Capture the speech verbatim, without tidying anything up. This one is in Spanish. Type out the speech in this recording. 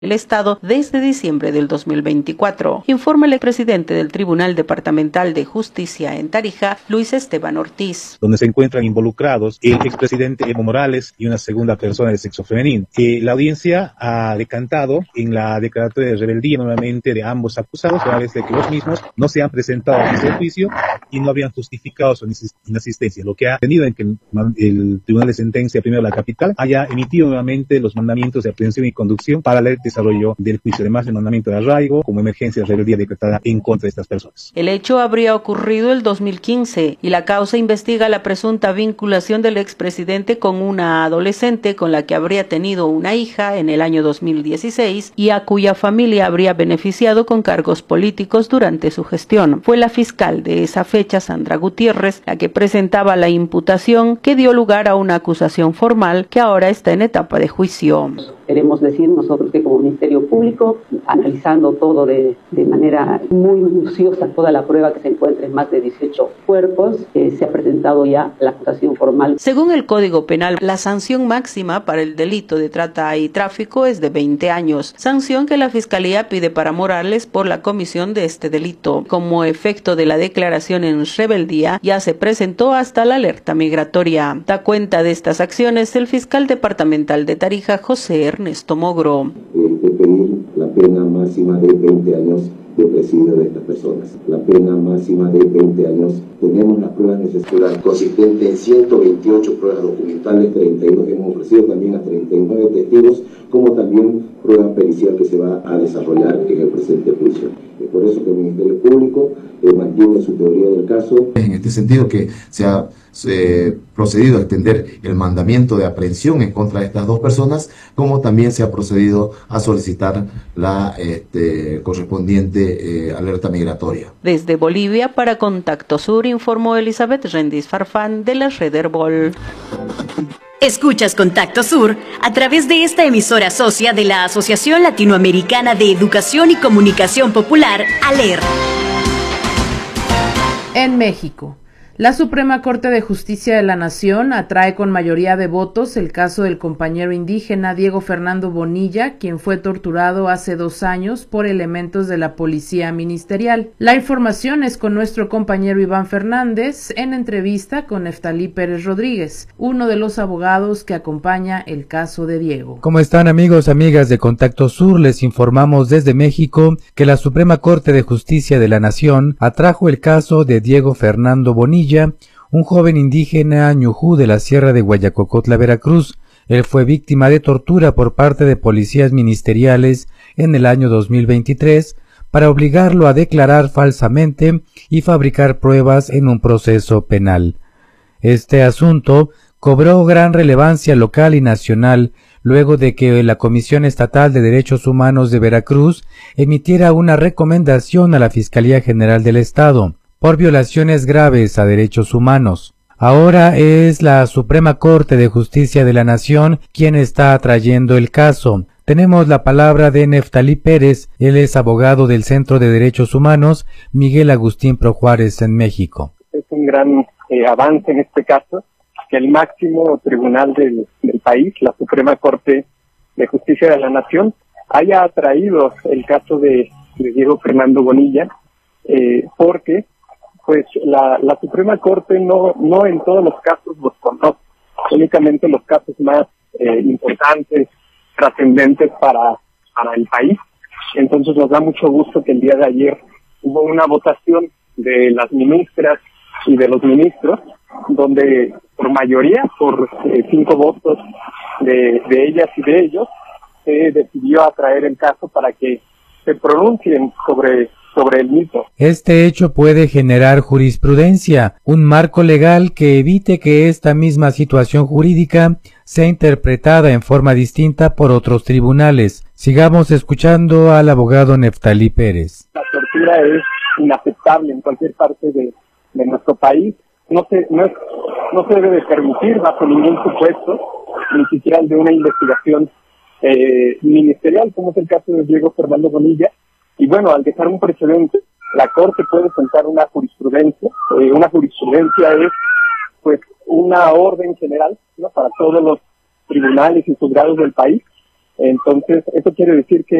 el Estado desde diciembre del dos mil veinticuatro, informa el expresidente del Tribunal Departamental de Justicia en Tarija, Luis Esteban Ortiz. Donde se encuentran involucrados el expresidente Evo Morales y una segunda persona de sexo femenino. Eh, la audiencia ha decantado en la declaratoria de rebeldía nuevamente de ambos acusados, a vez de que los mismos no se han presentado a ese juicio y no habían justificado su inasistencia, lo que ha tenido en que el, el Tribunal de Sentencia Primero de la Capital haya emitido nuevamente los mandamientos de aprehensión y conducción para el desarrollo del juicio, además del mandamiento de arraigo como emergencia de rebeldía decretada en contra de estas personas. El hecho habría ocurrido el dos mil quince y la causa investiga la presunta vinculación del expresidente con una adolescente con la que habría tenido una hija en el año dos mil dieciséis y a cuya familia habría beneficiado con cargos políticos durante su gestión. Fue la fiscal de esa fecha, Sandra Gutiérrez, la que presentaba la imputación que dio lugar a una acusación formal que ahora está en etapa de juicio. Queremos decir nosotros que como Ministerio Público, analizando todo de, de manera muy minuciosa, toda la prueba que se encuentra en más de dieciocho cuerpos, eh, se ha presentado ya la acusación formal. Según el Código Penal, la sanción máxima para el delito de trata y tráfico es de veinte años, sanción que la Fiscalía pide para Morales por la comisión de este delito. Como efecto de la declaración en rebeldía, ya se presentó hasta la alerta migratoria. Da cuenta de estas acciones el fiscal departamental de Tarija, José Ernesto Mogro. Eh, de pedir la pena máxima de veinte años de presidio de estas personas. La pena máxima de veinte años. Tenemos las pruebas necesarias consistentes en ciento veintiocho pruebas documentales, treinta y dos hemos ofrecido también a treinta y nueve testigos, como también prueba pericial que se va a desarrollar en el presente juicio. Es por eso que el Ministerio Público eh, mantiene su teoría del caso. En este sentido que se ha eh, procedido a extender el mandamiento de aprehensión en contra de estas dos personas, como también se ha procedido a solicitar la este, correspondiente eh, alerta migratoria. Desde Bolivia, para Contacto Sur, informó Elizabeth Rendiz Farfán de la Red Herbol. Escuchas Contacto Sur a través de esta emisora socia de la Asociación Latinoamericana de Educación y Comunicación Popular, ALER. En México, la Suprema Corte de Justicia de la Nación atrae con mayoría de votos el caso del compañero indígena Diego Fernando Bonilla, quien fue torturado hace dos años por elementos de la policía ministerial. La información es con nuestro compañero Iván Fernández en entrevista con Neftalí Pérez Rodríguez, uno de los abogados que acompaña el caso de Diego. ¿Cómo están, amigos, amigas de Contacto Sur? Les informamos desde México que la Suprema Corte de Justicia de la Nación atrajo el caso de Diego Fernando Bonilla, un joven indígena ñujú de la Sierra de Guayacocotla, Veracruz. Él fue víctima de tortura por parte de policías ministeriales en el año dos mil veintitrés para obligarlo a declarar falsamente y fabricar pruebas en un proceso penal. Este asunto cobró gran relevancia local y nacional luego de que la Comisión Estatal de Derechos Humanos de Veracruz emitiera una recomendación a la Fiscalía General del Estado por violaciones graves a derechos humanos. Ahora es la Suprema Corte de Justicia de la Nación quien está atrayendo el caso. Tenemos la palabra de Neftalí Pérez, él es abogado del Centro de Derechos Humanos Miguel Agustín Pro Juárez en México. Es un gran eh, avance en este caso, que el máximo tribunal del, del país, la Suprema Corte de Justicia de la Nación, haya atraído el caso de, de Diego Fernando Bonilla, eh, porque pues la, la Suprema Corte no, no en todos los casos los conoce, únicamente los casos más eh, importantes, trascendentes para, para el país. Entonces nos da mucho gusto que el día de ayer hubo una votación de las ministras y de los ministros, donde por mayoría, por eh, cinco votos de, de ellas y de ellos, se decidió atraer el caso para que se pronuncien sobre sobre el mito. Este hecho puede generar jurisprudencia, un marco legal que evite que esta misma situación jurídica sea interpretada en forma distinta por otros tribunales. Sigamos escuchando al abogado Neftalí Pérez. La tortura es inaceptable en cualquier parte de, de nuestro país. No se, no, es, no se debe de permitir bajo ningún supuesto, ni siquiera de una investigación eh, ministerial, como es el caso de Diego Fernando Bonilla. Y bueno, al dejar un precedente, la Corte puede sentar una jurisprudencia. Eh, una jurisprudencia es, pues, una orden general, ¿no?, para todos los tribunales y juzgados del país, Entonces, eso quiere decir que